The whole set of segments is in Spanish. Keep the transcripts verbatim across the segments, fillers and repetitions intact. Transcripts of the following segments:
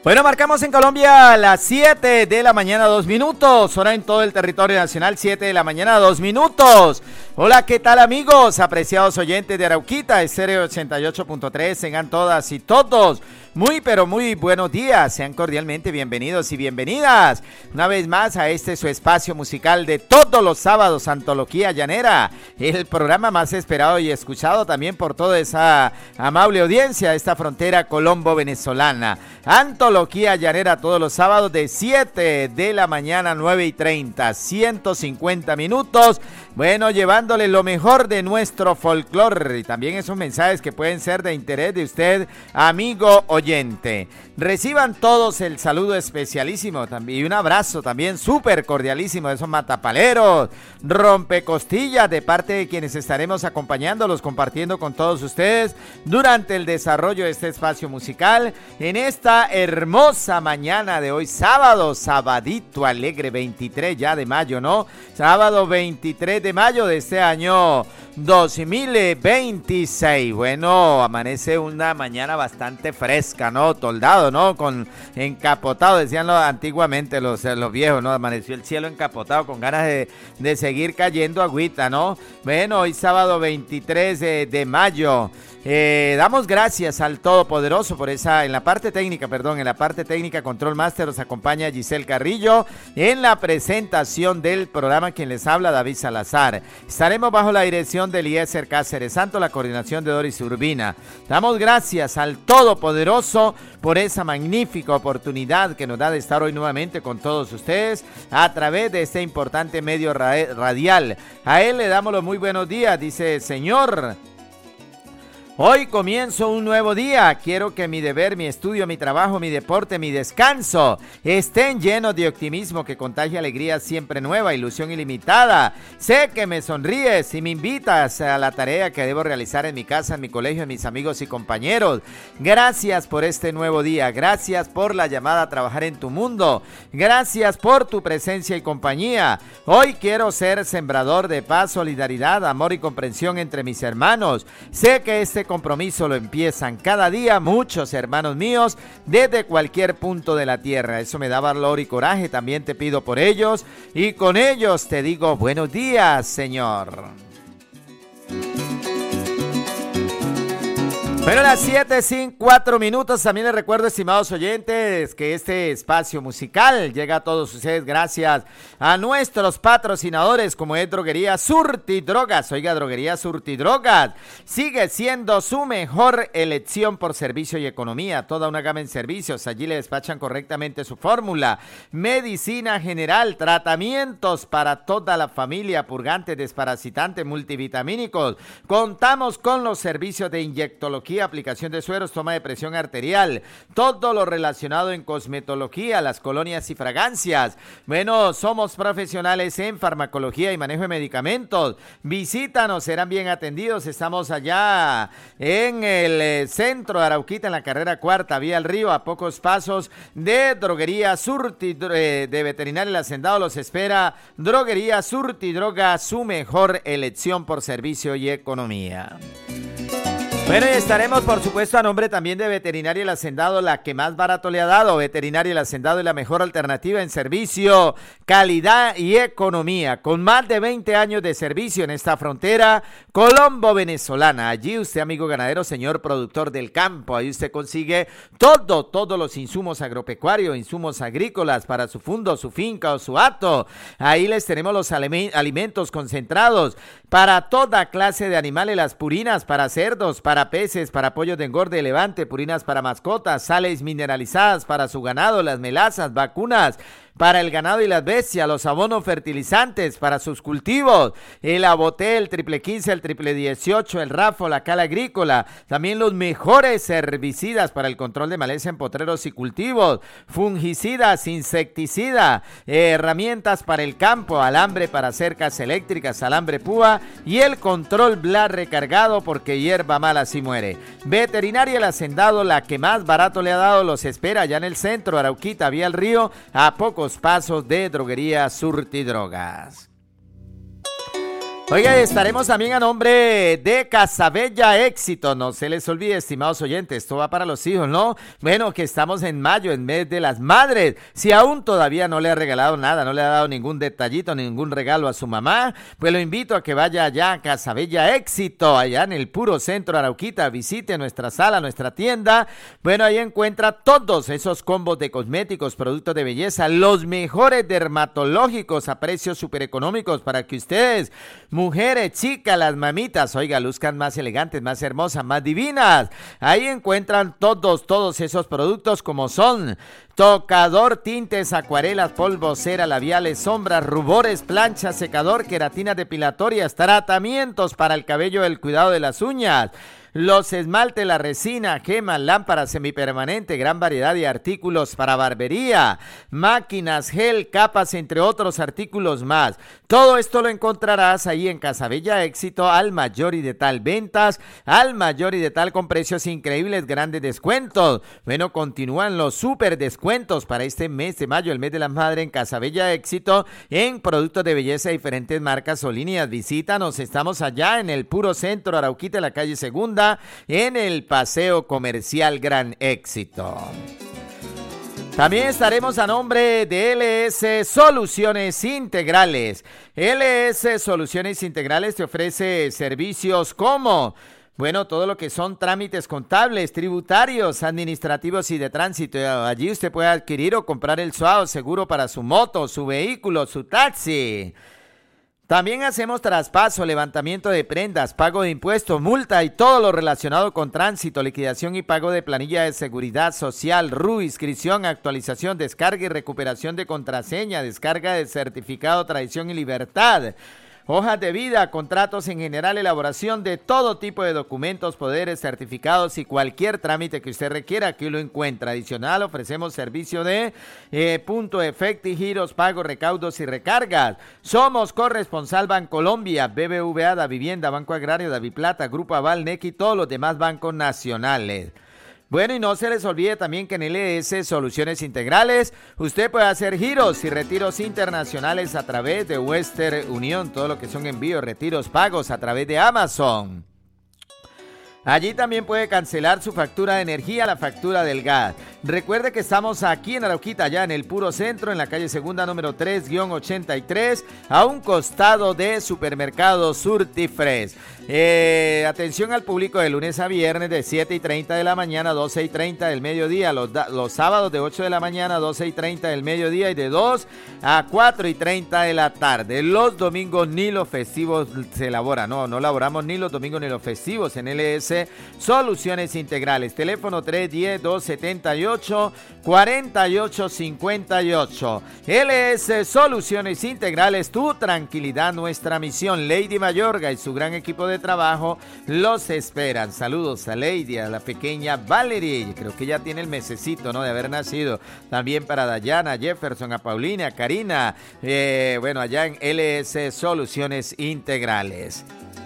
Bueno, marcamos en Colombia las siete de la mañana, dos minutos. Hora en todo el territorio nacional, siete de la mañana, dos minutos. Hola, ¿qué tal, amigos? Apreciados oyentes de Arauquita, Estéreo ochenta y ocho punto tres. Tengan todas y todos muy, pero muy buenos días. Sean cordialmente bienvenidos y bienvenidas una vez más a este su espacio musical de todos los sábados, Antología Llanera. El programa más esperado y escuchado también por toda esa amable audiencia de esta frontera colombo-venezolana. Antología Llanera todos los sábados de siete de la mañana, nueve y treinta, ciento cincuenta minutos. Bueno, llevándole lo mejor de nuestro folclore y también esos mensajes que pueden ser de interés de usted, amigo oyente. Reciban todos el saludo especialísimo y un abrazo también súper cordialísimo de esos matapaleros, rompecostillas, de parte de quienes estaremos acompañándolos, compartiendo con todos ustedes durante el desarrollo de este espacio musical en esta hermosa mañana de hoy, sábado, sabadito alegre, veintitrés ya de mayo, ¿no? Sábado veintitrés de mayo de este año dos mil veintiséis. Bueno, amanece una mañana bastante fresca, ¿no? Toldado, ¿no? Con encapotado, decían lo, antiguamente los, los viejos, ¿no? Amaneció el cielo encapotado con ganas de, de seguir cayendo agüita, ¿no? Bueno, hoy sábado veintitrés de, de mayo. Eh, damos gracias al Todopoderoso por esa, en la parte técnica, perdón, en la parte técnica, Control Master, nos acompaña Giselle Carrillo, en la presentación del programa quien les habla, David Salazar. Estaremos bajo la dirección de Eliezer Cáceres Santo, la coordinación de Doris Urbina. Damos gracias al Todopoderoso por esa magnífica oportunidad que nos da de estar hoy nuevamente con todos ustedes a través de este importante medio radial. A él le damos los muy buenos días, dice: Señor, hoy comienzo un nuevo día, quiero que mi deber, mi estudio, mi trabajo, mi deporte, mi descanso estén llenos de optimismo que contagie alegría siempre nueva, ilusión ilimitada. Sé que me sonríes y me invitas a la tarea que debo realizar en mi casa, en mi colegio, en mis amigos y compañeros. Gracias por este nuevo día, gracias por la llamada a trabajar en tu mundo, gracias por tu presencia y compañía. Hoy quiero ser sembrador de paz, solidaridad, amor y comprensión entre mis hermanos. Sé que este compromiso lo empiezan cada día muchos hermanos míos desde cualquier punto de la tierra. Eso me da valor y coraje, también te pido por ellos y con ellos te digo buenos días, Señor. Bueno, las siete sin cuatro minutos. También les recuerdo, estimados oyentes, que este espacio musical llega a todos ustedes gracias a nuestros patrocinadores, como es Droguería Surtidrogas. Oiga, Droguería Surtidrogas sigue siendo su mejor elección por servicio y economía. Toda una gama en servicios. Allí le despachan correctamente su fórmula. Medicina general, tratamientos para toda la familia, purgantes, desparasitantes, multivitamínicos. Contamos con los servicios de inyectología, aplicación de sueros, toma de presión arterial, todo lo relacionado en cosmetología, las colonias y fragancias. Bueno, somos profesionales en farmacología y manejo de medicamentos. Visítanos, serán bien atendidos. Estamos allá en el eh, centro de Arauquita, en la carrera cuarta, vía al río, a pocos pasos de Droguería Surti, eh, de Veterinaria El Hacendado. Los espera Droguería Surtidroga, su mejor elección por servicio y economía. Bueno, y estaremos, por supuesto, a nombre también de Veterinaria El Hacendado, la que más barato le ha dado. Veterinaria El Hacendado es la mejor alternativa en servicio, calidad y economía, con más de veinte años de servicio en esta frontera colombo-venezolana. Allí usted, amigo ganadero, señor productor del campo, ahí usted consigue todo, todos los insumos agropecuarios, insumos agrícolas para su fundo, su finca o su hato. Ahí les tenemos los alimentos concentrados para toda clase de animales, las purinas para cerdos, para peces, para pollos de engorde y levante, purinas para mascotas, sales mineralizadas para su ganado, las melazas, vacunas para el ganado y las bestias, los abonos fertilizantes para sus cultivos, el aboté, el triple quince, el triple dieciocho, el rafo, la cal agrícola, también los mejores herbicidas para el control de maleza en potreros y cultivos, fungicidas, insecticida, eh, herramientas para el campo, alambre para cercas eléctricas, alambre púa y el control bla recargado porque hierba mala si muere. Veterinaria El Hacendado, la que más barato le ha dado, los espera ya en el centro, Arauquita, vía al río, a pocos pasos de Droguería Surtidrogas. Oiga, estaremos también a nombre de Casabella Éxito. No se les olvide, estimados oyentes, esto va para los hijos, ¿no? Bueno, que estamos en mayo, en mes de las madres. Si aún todavía no le ha regalado nada, no le ha dado ningún detallito, ningún regalo a su mamá, pues lo invito a que vaya allá a Casabella Éxito, allá en el puro centro Arauquita. Visite nuestra sala, nuestra tienda. Bueno, ahí encuentra todos esos combos de cosméticos, productos de belleza, los mejores dermatológicos a precios súper económicos para que ustedes, mujeres, chicas, las mamitas, oiga, luzcan más elegantes, más hermosas, más divinas. Ahí encuentran todos, todos esos productos como son tocador, tintes, acuarelas, polvo, cera, labiales, sombras, rubores, planchas, secador, queratinas depilatorias, tratamientos para el cabello, el cuidado de las uñas, los esmaltes, la resina, gemas, lámparas semipermanente, gran variedad de artículos para barbería, máquinas, gel, capas, entre otros artículos más. Todo esto lo encontrarás ahí en Casabella Éxito, al mayor y de tal ventas, al mayor y de tal con precios increíbles, grandes descuentos. Bueno, continúan los super descuentos para este mes de mayo, el mes de la madre, en Casabella Éxito, en productos de belleza de diferentes marcas o líneas. Visítanos, estamos allá en el puro centro Arauquita, en la calle Segunda, en el Paseo Comercial Gran Éxito. También estaremos a nombre de L S Soluciones Integrales. L S Soluciones Integrales te ofrece servicios como, bueno, todo lo que son trámites contables, tributarios, administrativos y de tránsito. Allí usted puede adquirir o comprar el S U A O, seguro para su moto, su vehículo, su taxi. También hacemos traspaso, levantamiento de prendas, pago de impuestos, multa y todo lo relacionado con tránsito, liquidación y pago de planilla de seguridad social, R U, inscripción, actualización, descarga y recuperación de contraseña, descarga de certificado, traición y libertad, hojas de vida, contratos en general, elaboración de todo tipo de documentos, poderes, certificados y cualquier trámite que usted requiera, aquí lo encuentra. Adicional, ofrecemos servicio de eh, punto, efecto y giros, pagos, recaudos y recargas. Somos corresponsal Bancolombia, B B V A, Da Vivienda, Banco Agrario, Daviplata, Grupo Aval, N E C y todos los demás bancos nacionales. Bueno, y no se les olvide también que en L S Soluciones Integrales usted puede hacer giros y retiros internacionales a través de Western Union, todo lo que son envíos, retiros, pagos a través de Amazon. Allí también puede cancelar su factura de energía, la factura del gas. Recuerde que estamos aquí en Arauquita, allá en el puro centro, en la calle Segunda número tres ochenta y tres, a un costado de Supermercado Surtifres. Eh, atención al público de lunes a viernes de siete y treinta de la mañana a doce y treinta del mediodía, los, los sábados de ocho de la mañana a doce y treinta del mediodía y de dos a cuatro y treinta de la tarde. Los domingos ni los festivos se elaboran, no, no elaboramos ni los domingos ni los festivos en L S Soluciones Integrales. Teléfono tres uno cero, dos siete ocho, cuatro ocho cinco ocho. L S Soluciones Integrales, tu tranquilidad, nuestra misión. Lady Mayorga y su gran equipo de trabajo los esperan. Saludos a Lady, a la pequeña Valerie, creo que ya tiene el mesecito, ¿no?, de haber nacido. También para Dayana, Jefferson, a Paulina, a Karina, eh, bueno, allá en L S Soluciones Integrales.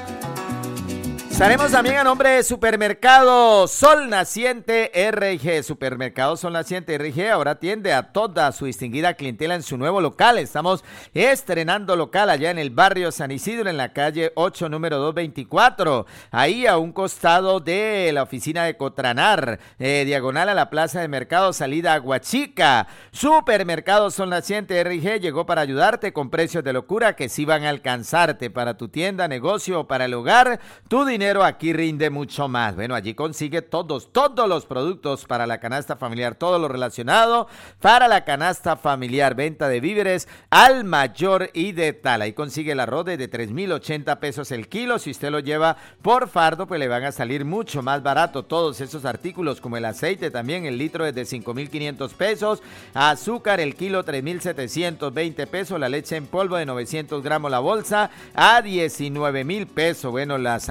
Estaremos también a nombre de Supermercado Sol Naciente R G. Supermercado Sol Naciente R G ahora atiende a toda su distinguida clientela en su nuevo local. Estamos estrenando local allá en el barrio San Isidro, en la calle ocho, número doscientos veinticuatro. Ahí a un costado de la oficina de Cotranar, eh, diagonal a la plaza de mercado, salida Aguachica. Supermercado Sol Naciente R G llegó para ayudarte con precios de locura que sí van a alcanzarte para tu tienda, negocio o para el hogar. Tu dinero aquí rinde mucho más. Bueno, allí consigue todos, todos los productos para la canasta familiar, todo lo relacionado para la canasta familiar, venta de víveres al mayor y de tal. Ahí consigue el arroz de tres mil ochenta pesos el kilo. Si usted lo lleva por fardo, pues le van a salir mucho más barato todos esos artículos, como el aceite también, el litro es de cinco mil quinientos pesos, azúcar el kilo tres mil setecientos veinte pesos, la leche en polvo de novecientos gramos la bolsa a diecinueve mil pesos. Bueno, las harinas,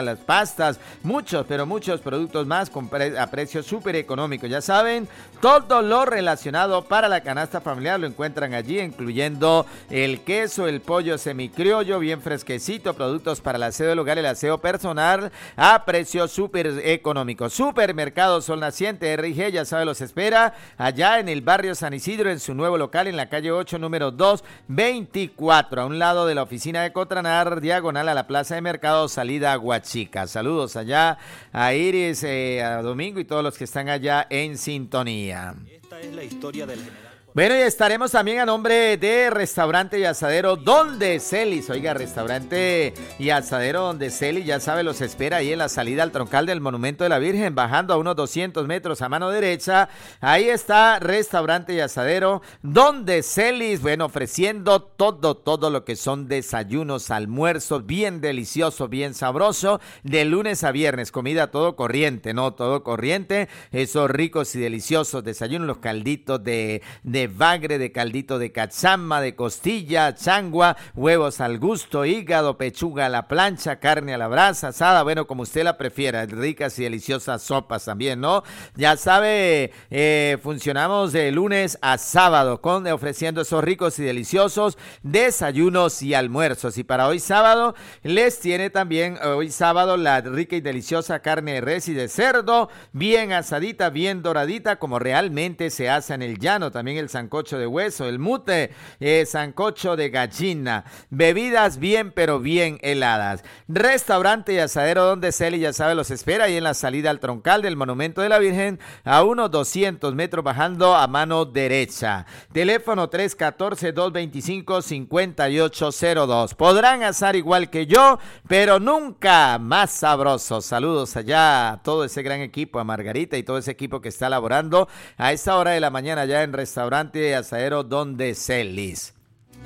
las pastas, muchos, pero muchos productos más con pre- a precios súper económicos. Ya saben, todo lo relacionado para la canasta familiar lo encuentran allí, incluyendo el queso, el pollo semicriollo, bien fresquecito, productos para el aseo del hogar, el aseo personal, a precios súper económicos. Supermercado Sol Naciente R I G, ya sabe, los espera allá en el barrio San Isidro, en su nuevo local, en la calle ocho, número doscientos veinticuatro, a un lado de la oficina de Cotranar, diagonal a la plaza de mercado, salida a Huachica. Saludos allá a Iris, eh, a Domingo y todos los que están allá en sintonía. Esta es la historia del general. Bueno, y estaremos también a nombre de Restaurante y Asadero Donde Celis. Oiga, Restaurante y Asadero Donde Celis, ya sabe, los espera ahí en la salida al troncal del Monumento de la Virgen, bajando a unos doscientos metros a mano derecha. Ahí está Restaurante y Asadero Donde Celis, bueno, ofreciendo todo, todo lo que son desayunos, almuerzos, bien delicioso, bien sabroso, de lunes a viernes, comida todo corriente, ¿no? Todo corriente, esos ricos y deliciosos desayunos, los calditos de... de bagre, de caldito de cachama, de costilla, changua, huevos al gusto, hígado, pechuga a la plancha, carne a la brasa, asada, bueno, como usted la prefiera, ricas y deliciosas sopas también, ¿no? Ya sabe, eh, funcionamos de lunes a sábado, con ofreciendo esos ricos y deliciosos desayunos y almuerzos. Y para hoy sábado, les tiene también, hoy sábado, la rica y deliciosa carne de res y de cerdo, bien asadita, bien doradita, como realmente se hace en el llano, también el sancocho de hueso, el mute, eh, sancocho de gallina, bebidas bien pero bien heladas. Restaurante y Asadero Donde Celis, ya sabe, los espera ahí en la salida al troncal del Monumento de la Virgen, a unos doscientos metros bajando a mano derecha. Teléfono tres uno cuatro, dos dos cinco, cinco ocho cero dos. Podrán asar igual que yo, pero nunca más sabrosos. Saludos allá a todo ese gran equipo, a Margarita y todo ese equipo que está laborando a esta hora de la mañana ya en Restaurante y Asadero Donde Celis.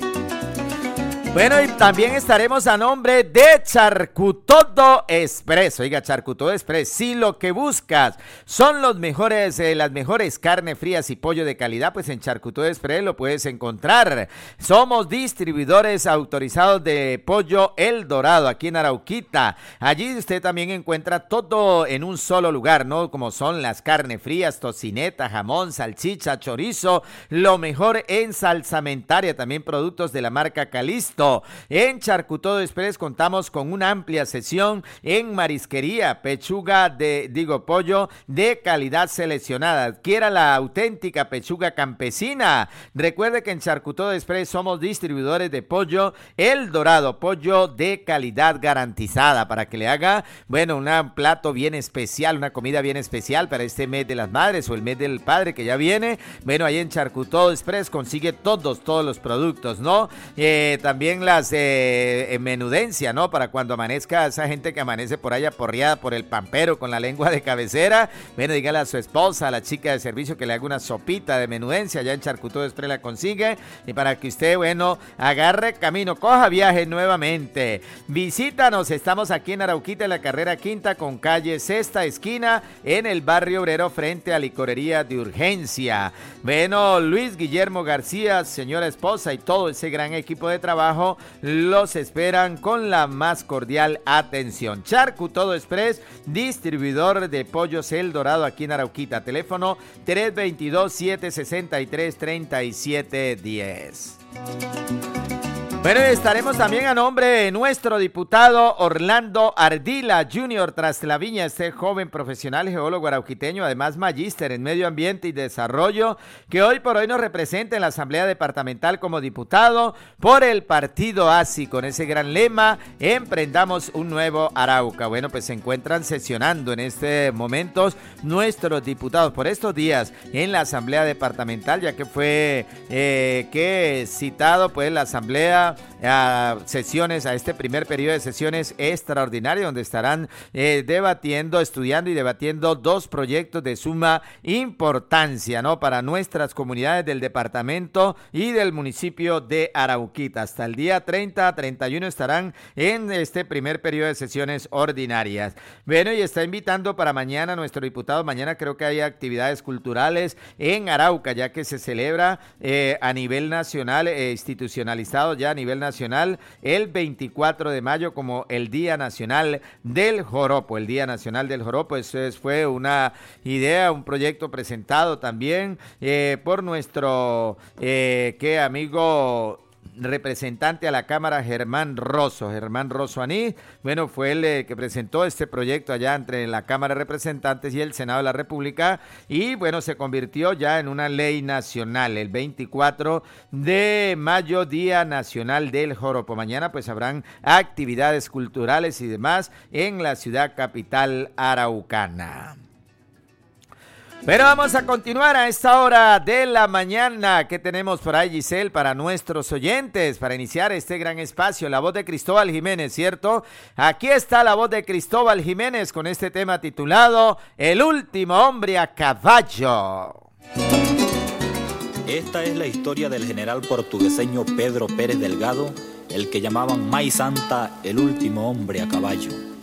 Bueno, y también estaremos a nombre de Charcutodo Express. Oiga, Charcutodo Express, si lo que buscas son los mejores, eh, las mejores carnes frías y pollo de calidad, pues en Charcutodo Express lo puedes encontrar. Somos distribuidores autorizados de pollo El Dorado, aquí en Arauquita. Allí usted también encuentra todo en un solo lugar, ¿no? Como son las carnes frías, tocineta, jamón, salchicha, chorizo, lo mejor en salsamentaria, también productos de la marca Calisto. En Charcutodo Express contamos con una amplia sección en marisquería, pechuga de, digo, pollo de calidad seleccionada. Quiera la auténtica pechuga campesina. Recuerde que en Charcutodo Express somos distribuidores de pollo El Dorado, pollo de calidad garantizada, para que le haga, bueno, un plato bien especial, una comida bien especial para este mes de las madres o el mes del padre que ya viene. Bueno, ahí en Charcutodo Express consigue todos, todos los productos, ¿no? Eh, también las eh, menudencia, ¿no? Para cuando amanezca esa gente que amanece por allá porreada por el pampero con la lengua de cabecera. Bueno, dígale a su esposa, a la chica de servicio, que le haga una sopita de menudencia. Ya en Charcutodo Express la consigue. Y para que usted, bueno, agarre camino, coja viaje nuevamente. Visítanos, estamos aquí en Arauquita, en la carrera quinta con calle Sexta Esquina, en el barrio obrero, frente a Licorería de Urgencia. Bueno, Luis Guillermo García, señora esposa y todo ese gran equipo de trabajo los esperan con la más cordial atención. Charcutodo Express, distribuidor de pollos El Dorado aquí en Arauquita. Teléfono tres dos dos, siete seis tres, tres siete uno cero. Bueno, estaremos también a nombre de nuestro diputado Orlando Ardila junior Traslavina, este joven profesional geólogo arauquiteño, además magíster en medio ambiente y desarrollo, que hoy por hoy nos representa en la Asamblea Departamental como diputado por el partido A S I, con ese gran lema: emprendamos un nuevo Arauca. Bueno, pues se encuentran sesionando en este momento nuestros diputados por estos días en la Asamblea Departamental, ya que fue eh, que citado pues la Asamblea a sesiones, a este primer periodo de sesiones extraordinario, donde estarán eh, debatiendo, estudiando y debatiendo dos proyectos de suma importancia, ¿no? Para nuestras comunidades del departamento y del municipio de Arauquita. Hasta el día treinta, treinta y uno estarán en este primer periodo de sesiones ordinarias. Bueno, y está invitando para mañana nuestro diputado. Mañana creo que hay actividades culturales en Arauca, ya que se celebra eh, a nivel nacional, eh, institucionalizado ya a nivel nacional, nacional el veinticuatro de mayo como el Día Nacional del Joropo. El Día Nacional del Joropo, eso es, fue una idea, un proyecto presentado también eh, por nuestro eh, ¿qué amigo? representante a la Cámara, Germán Rosso, Germán Rosso Anís. Bueno, fue él eh, que presentó este proyecto allá entre la Cámara de Representantes y el Senado de la República, y bueno, se convirtió ya en una ley nacional, el veinticuatro de mayo, Día Nacional del Joropo. Mañana pues habrán actividades culturales y demás en la ciudad capital araucana. Pero vamos a continuar a esta hora de la mañana. ¿Qué tenemos por ahí, Giselle, para nuestros oyentes? Para iniciar este gran espacio, la voz de Cristóbal Jiménez, ¿cierto? Aquí está la voz de Cristóbal Jiménez con este tema titulado El último hombre a caballo. Esta es la historia del general portugueseño Pedro Pérez Delgado, el que llamaban Mai Santa, el último hombre a caballo.